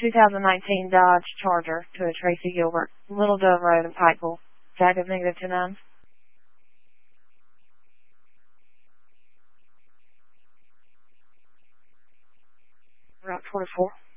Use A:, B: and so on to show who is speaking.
A: 2019 Dodge Charger to a Tracy Gilbert, Little Dove Road in Pikeville. Tag of -29. Route 24.